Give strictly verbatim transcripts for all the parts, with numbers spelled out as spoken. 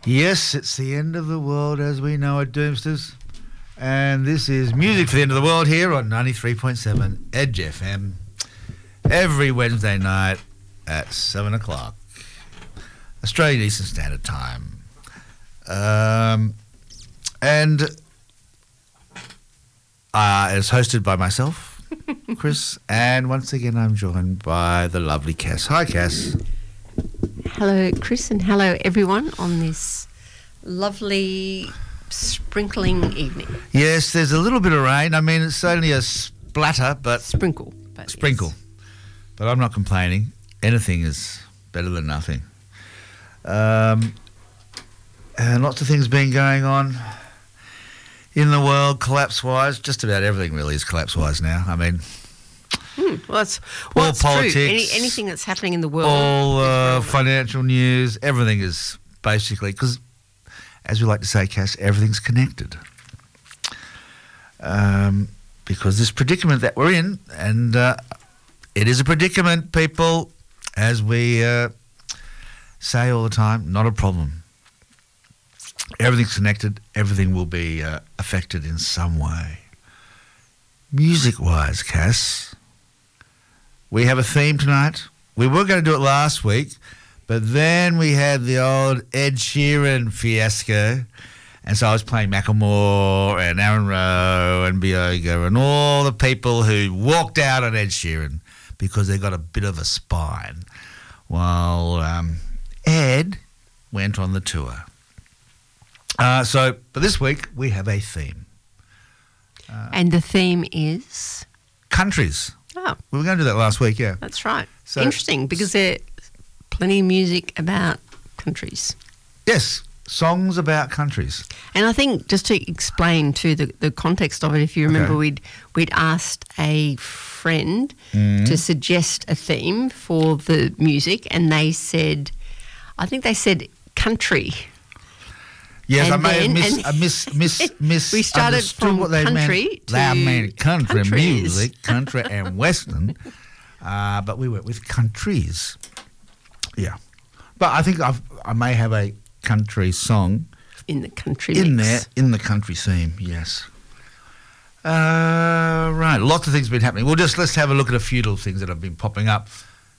Yes, it's the end of the world as we know it, Doomsters. And this is Music for the End of the World here on ninety-three point seven Edge F M every Wednesday night at seven o'clock Australian Eastern Standard Time. Um, and uh, it's hosted by myself, Chris, and once again I'm joined by the lovely Cass. Hi, Cass. Hello, Chris, and hello, everyone, on this lovely sprinkling evening. Yes, there's a little bit of rain. I mean, it's only a splatter, but... Sprinkle. But sprinkle. Yes. But I'm not complaining. Anything is better than nothing. Um, and lots of things been going on in the world, collapse-wise. Just about everything really is collapse-wise now. I mean... Hmm, well, that's, well, all it's politics, true. Any, anything that's happening in the world. all uh, financial news, everything is basically, because as we like to say, Cass, everything's connected. Um, because this predicament that we're in, and uh, it is a predicament, people, as we uh, say all the time, not a problem. Everything's connected, everything will be uh, affected in some way. Music-wise, Cass, we have a theme tonight. We were going to do it last week, but then we had the old Ed Sheeran fiasco, and so I was playing Macklemore and Aaron Rowe and Bioga and all the people who walked out on Ed Sheeran because they got a bit of a spine, while um, Ed went on the tour. Uh, so, but this week we have a theme. Uh, and the theme is? Countries. Oh. We were going to do that last week, yeah. That's right. So, interesting, because there's plenty of music about countries. Yes, songs about countries. And I think, just to explain to the, the context of it, if you remember, okay. we'd we'd asked a friend mm. to suggest a theme for the music, and they said, I think they said country. Yes, and I may then, have miss, miss, miss, miss we started from what they country meant. to They meant country countries. music, country and western, uh, but we went with countries. Yeah, but I think I've, I may have a country song in the country in mix. there in the country theme. Yes. Uh, right, lots of things have been happening. Well, just let's have a look at a few little things that have been popping up.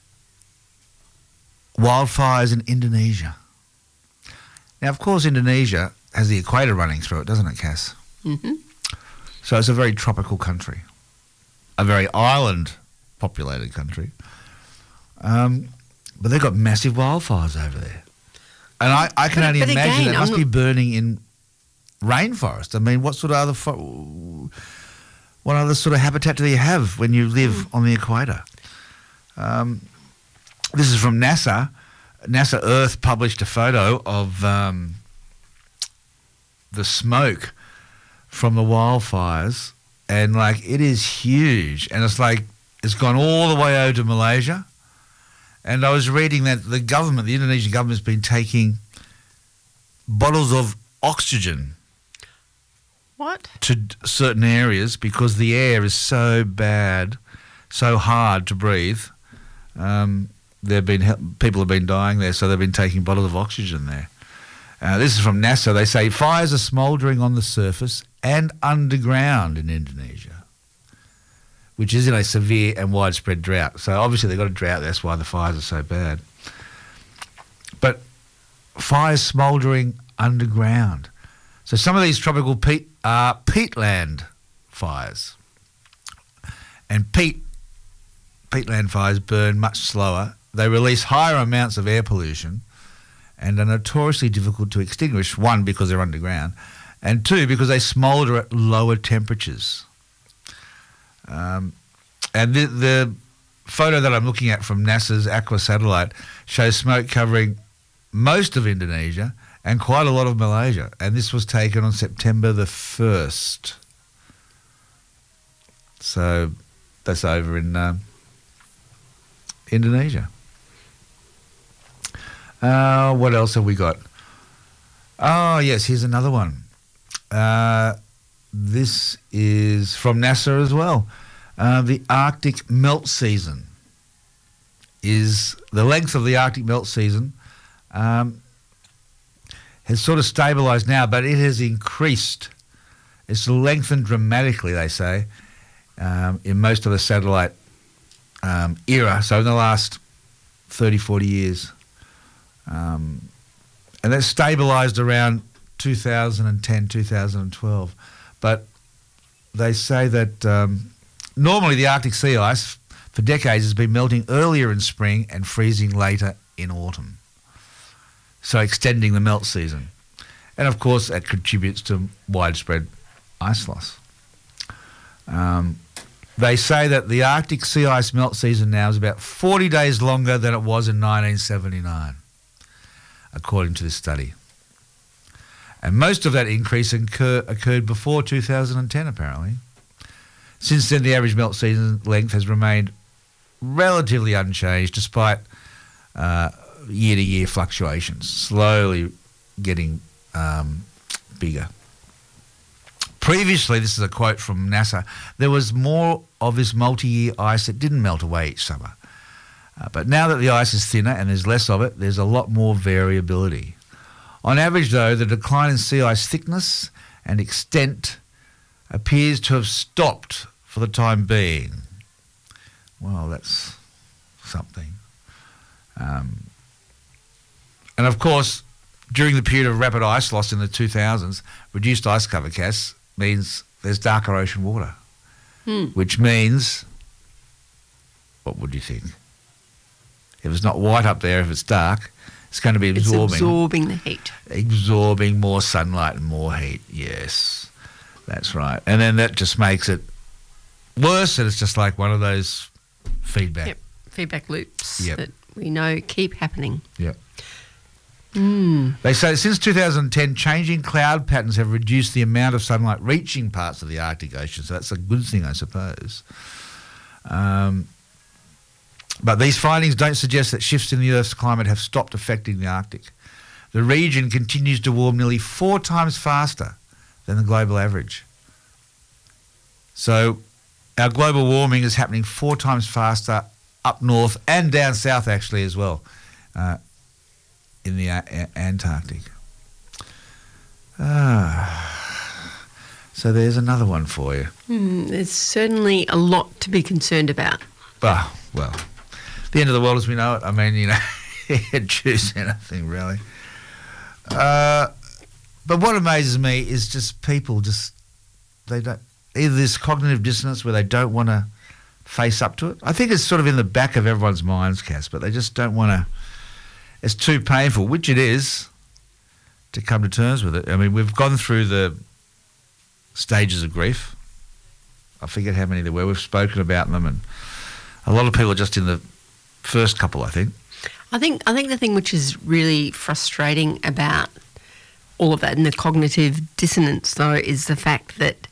Wildfires in Indonesia. Now, of course, Indonesia has the equator running through it, doesn't it, Cass? Mm-hmm. So it's a very tropical country, a very island-populated country. Um, but they've got massive wildfires over there. And I, I can but, only but imagine again, it must I'm be burning in rainforest. I mean, what sort of other fo- what other sort of habitat do you have when you live mm. on the equator? Um, this is from NASA. NASA Earth published a photo of um, the smoke from the wildfires, and like it is huge, and it's like it's gone all the way over to Malaysia. And I was reading that the government, the Indonesian government, has been taking bottles of oxygen what to d- certain areas because the air is so bad, so hard to breathe. Um, There've been people have been dying there, so they've been taking bottles of oxygen there. Uh, this is from NASA. They say fires are smouldering on the surface and underground in Indonesia, which is in a severe and widespread drought. So obviously they've got a drought. That's why the fires are so bad. But fires smouldering underground. So some of these tropical peat are peatland fires, and peat peatland fires burn much slower. They release higher amounts of air pollution and are notoriously difficult to extinguish, one, because they're underground, and two, because they smoulder at lower temperatures. Um, and the, the photo that I'm looking at from NASA's Aqua satellite shows smoke covering most of Indonesia and quite a lot of Malaysia, and this was taken on September the first. So that's over in um, Indonesia. Uh, what else have we got? Oh, yes, here's another one. Uh, this is from NASA as well. Uh, the Arctic melt season is the length of the Arctic melt season um, has sort of stabilised now, but it has increased. It's lengthened dramatically, they say, um, in most of the satellite um, era, so in the last thirty, forty years. Um, and that's stabilised around two thousand ten, two thousand twelve. But they say that um, normally the Arctic sea ice for decades has been melting earlier in spring and freezing later in autumn, so extending the melt season. And of course that contributes to widespread ice loss. Um, they say that the Arctic sea ice melt season now is about forty days longer than it was in nineteen seventy-nine, according to this study. And most of that increase incur, occurred before two thousand ten, apparently. Since then, the average melt season length has remained relatively unchanged despite uh, year-to-year fluctuations, slowly getting um, bigger. Previously, this is a quote from NASA, there was more of this multi-year ice that didn't melt away each summer. Uh, but now that the ice is thinner and there's less of it, there's a lot more variability. On average, though, the decline in sea ice thickness and extent appears to have stopped for the time being. Well, that's something. Um, and of course, during the period of rapid ice loss in the two thousands, reduced ice cover, Cass, means there's darker ocean water, hmm. which means, what would you think? If it's not white up there, if it's dark, it's going to be absorbing. It's absorbing the heat. Absorbing more sunlight and more heat, yes. That's right. And then that just makes it worse, and it's just like one of those feedback. Yep. Feedback loops yep. that we know keep happening. Yep. Mm. They say since two thousand ten, changing cloud patterns have reduced the amount of sunlight reaching parts of the Arctic Ocean, so that's a good thing, I suppose. Um, but these findings don't suggest that shifts in the Earth's climate have stopped affecting the Arctic. The region continues to warm nearly four times faster than the global average. So our global warming is happening four times faster up north and down south, actually, as well, uh, in the a- Antarctic. Ah, so there's another one for you. Mm, there's certainly a lot to be concerned about. Oh, well, the end of the world as we know it. I mean, you know, choose anything, really. Uh, but what amazes me is just people just, they don't, either this cognitive dissonance where they don't want to face up to it. I think it's sort of in the back of everyone's minds, Cass, but they just don't want to, it's too painful, which it is, to come to terms with it. I mean, we've gone through the stages of grief. I forget how many there were. We've spoken about them, and a lot of people are just in the first couple, I think. I think I think the thing which is really frustrating about all of that and the cognitive dissonance, though, is the fact that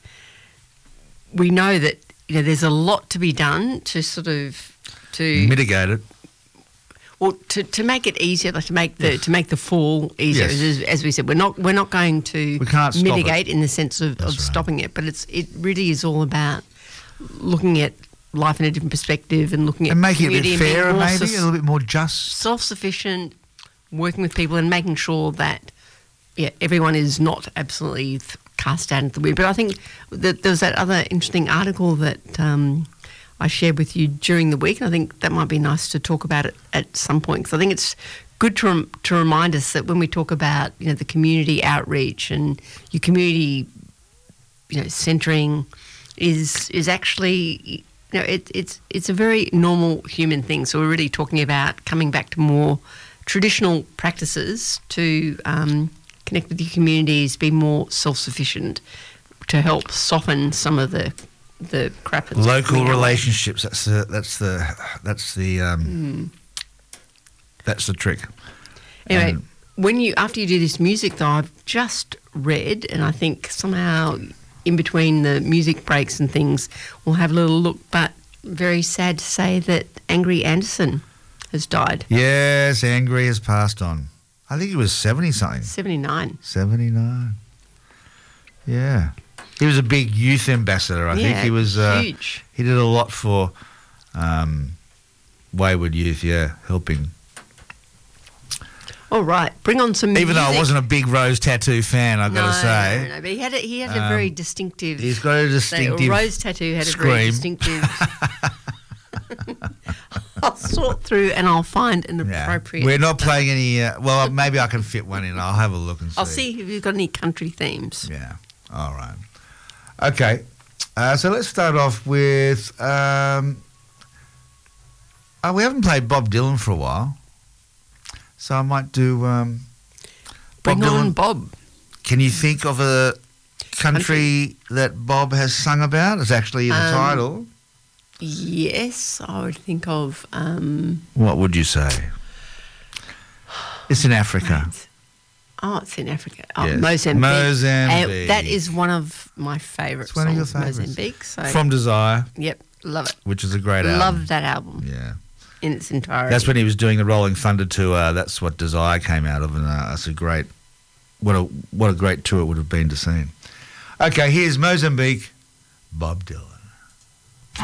we know that, you know, there's a lot to be done to sort of to mitigate it. Well, to, to make it easier, like to make the yes. to make the fall easier, yes. as, as we said, we're not we're not going to we can't mitigate in the sense of, of right. stopping it, but it's it really is all about looking at life in a different perspective and looking at and making it a bit fairer, maybe sus- a little bit more just, self-sufficient, working with people and making sure that yeah everyone is not absolutely cast out into the wind. But I think that there's that other interesting article that um, I shared with you during the week, and I think that might be nice to talk about it at some point, because I think it's good to rem- to remind us that when we talk about, you know, the community outreach and your community, you know, centering is is actually, you know, it, it's it's a very normal human thing. So we're really talking about coming back to more traditional practices to um, connect with your communities, be more self-sufficient, to help soften some of the the crap. That's local relationships. That's the that's the that's the um, mm. that's the trick. Anyway, um, when you after you do this music, though, I've just read, and I think somehow in between the music breaks and things, we'll have a little look. But very sad to say that Angry Anderson has died. Yes, Angry has passed on. I think he was seventy something. Seventy-nine. Seventy-nine. Yeah. He was a big youth ambassador, I yeah, think. He was uh, huge. He did a lot for um, wayward youth, yeah, helping. All right, bring on some Even music. though I wasn't a big Rose Tattoo fan, I've no, got to say. No, no, no, but he had a, he had a Um, very distinctive... He's got a distinctive Rose Tattoo had scream. a very distinctive... I'll sort through and I'll find an Yeah. appropriate... We're not playing any... Uh, well, maybe I can fit one in. I'll have a look and see. I'll see if you've got any country themes. Yeah. All right. Okay. Uh, so let's start off with... Um, oh, we haven't played Bob Dylan for a while. So I might do... Um, Bob Bring Dylan. on Bob. Can you think of a country, Country. that Bob has sung about? It's actually the Um, title. Yes, I would think of... Um, What would you say? It's in Africa. wait. Oh, it's in Africa. Oh, Yes. Mozambique. Mozambique. Uh, that is one of my favourite It's one of your songs, favourites. Mozambique. So, From Desire, yep, love it. which is a great album. Love that album Yeah. in its entirety. That's when he was doing the Rolling Thunder tour. That's what Desire came out of, and uh, that's a great, what a what a great tour it would have been to see. Okay, here's Mozambique, Bob Dylan.